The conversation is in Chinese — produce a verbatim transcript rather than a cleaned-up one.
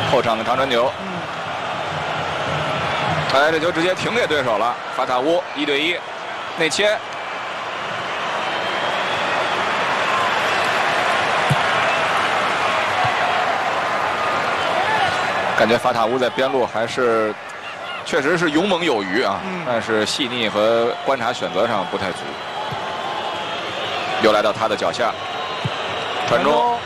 后场的长传球，哎，这球直接停给对手了。法塔乌一对一，内切。感觉法塔乌在边路还是确实是勇猛有余啊，嗯、但是细腻和观察选择上不太足。又来到他的脚下，传中。